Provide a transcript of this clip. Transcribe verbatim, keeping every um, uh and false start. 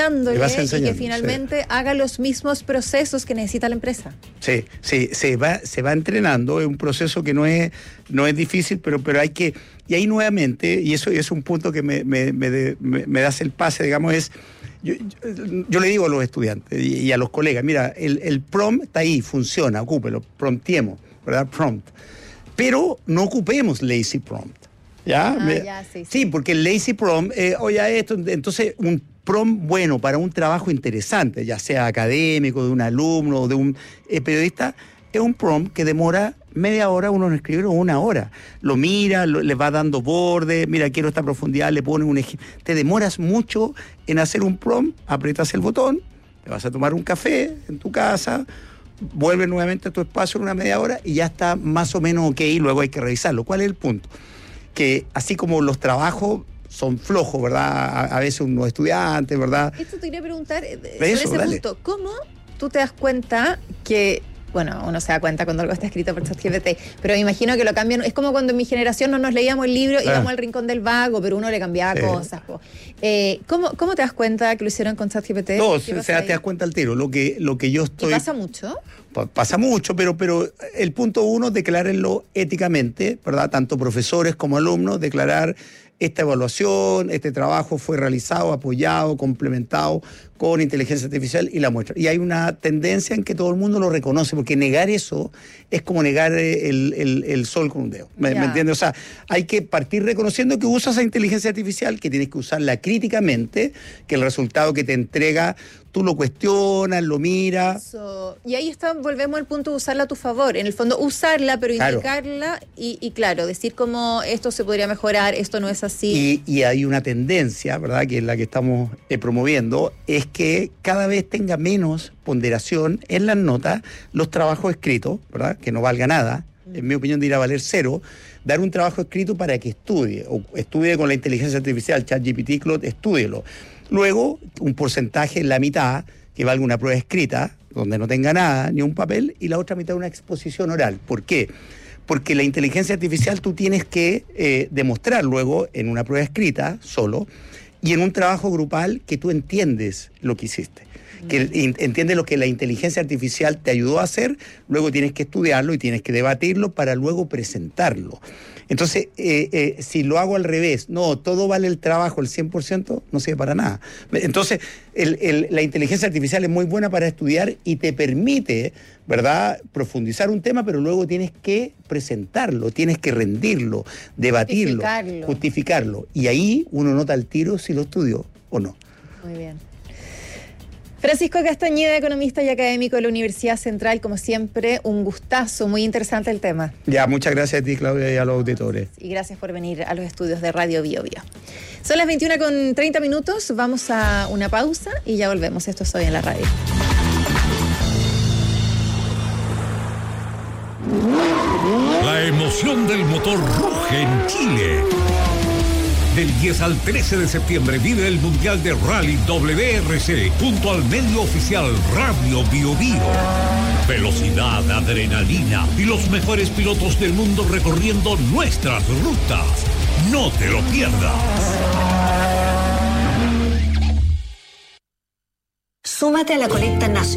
enseñándole vas enseñando, y que finalmente sí. haga los mismos procesos que necesita la empresa. Sí, sí, se va, se va entrenando, es un proceso que no es, no es difícil, pero, pero hay que, y ahí nuevamente, y eso es un punto que me, me, me, de, me, me das el pase, digamos, es, yo, yo, yo le digo a los estudiantes y, y a los colegas, mira, el, el prompt está ahí, funciona, ocúpelo, promptiemos, ¿verdad? Prompt. Pero no ocupemos lazy prompt. ¿Ya? Ah, Me, ya sí, sí. sí, porque el lazy prompt, eh, oye, esto, entonces un prompt bueno para un trabajo interesante, ya sea académico, de un alumno o de un eh, periodista, es un prompt que demora media hora uno en escribir o una hora. Lo mira, lo, le va dando bordes, mira, quiero esta profundidad, le pone un ejemplo. Te demoras mucho en hacer un prompt, aprietas el botón, te vas a tomar un café en tu casa, vuelves nuevamente a tu espacio en una media hora y ya está más o menos ok, y luego hay que revisarlo. ¿Cuál es el punto? Que así como los trabajos son flojos, ¿verdad? A, a veces unos estudiantes, ¿verdad? Esto te quería preguntar, eh, Eso, sobre ese dale. punto, ¿cómo tú te das cuenta que, bueno, uno se da cuenta cuando algo está escrito por ChatGPT, pero me imagino que lo cambian, es como cuando en mi generación no nos leíamos el libro, Ah. íbamos al rincón del vago, pero uno le cambiaba Sí. cosas. Po. Eh, ¿cómo, ¿Cómo te das cuenta que lo hicieron con ChatGPT? No, ¿Qué o sea, pasa te das ahí? cuenta al tiro. Lo que, lo que yo ¿Y estoy... pasa mucho? Pa- Pasa mucho, pero, pero el punto uno, declárenlo éticamente, ¿verdad? Tanto profesores como alumnos, declarar esta evaluación, este trabajo fue realizado, apoyado, complementado con inteligencia artificial y la muestra. Y hay una tendencia en que todo el mundo lo reconoce, porque negar eso es como negar el, el, el sol con un dedo. ¿Me, Ya. ¿me entiendes? O sea, hay que partir reconociendo que usas esa inteligencia artificial, que tienes que usarla críticamente, que el resultado que te entrega tú lo cuestionas, lo miras. Eso. Y ahí está, volvemos al punto de usarla a tu favor. En el fondo, usarla, pero Claro. indicarla y, y claro, decir como esto se podría mejorar, esto no es así. Y, y hay una tendencia, ¿verdad?, que es la que estamos eh, promoviendo, es que cada vez tenga menos ponderación en las notas los trabajos escritos, ¿verdad?, que no valga nada, en mi opinión debería valer cero, dar un trabajo escrito para que estudie, o estudie con la inteligencia artificial, ChatGPT, Claude, estúdielo. Luego, un porcentaje, la mitad, que valga una prueba escrita, donde no tenga nada, ni un papel, y la otra mitad una exposición oral. ¿Por qué? Porque la inteligencia artificial tú tienes que eh, demostrar luego en una prueba escrita, solo, y en un trabajo grupal que tú entiendes lo que hiciste. Que entiendes lo que la inteligencia artificial te ayudó a hacer, luego tienes que estudiarlo y tienes que debatirlo para luego presentarlo. Entonces, eh, eh, si lo hago al revés, no, todo vale el trabajo, el cien por ciento, no sirve para nada. Entonces, el, el, la inteligencia artificial es muy buena para estudiar y te permite, ¿verdad?, profundizar un tema, pero luego tienes que presentarlo, tienes que rendirlo, debatirlo, Justificarlo. justificarlo. Y ahí uno nota al tiro si lo estudió o no. Muy bien. Francisco Castañeda, economista y académico de la Universidad Central, como siempre, un gustazo, muy interesante el tema. Ya, muchas gracias a ti, Claudia, y a los auditores. Y gracias por venir a los estudios de Radio Bio Bio. Son las veintiuna con treinta minutos, vamos a una pausa y ya volvemos. Esto es Hoy en la Radio. La emoción del motor ruge en Chile. Del diez al trece de septiembre vive el Mundial de Rally W R C junto al medio oficial Radio Bio Bio. Velocidad, adrenalina y los mejores pilotos del mundo recorriendo nuestras rutas. No te lo pierdas. Súmate a la colecta nacional.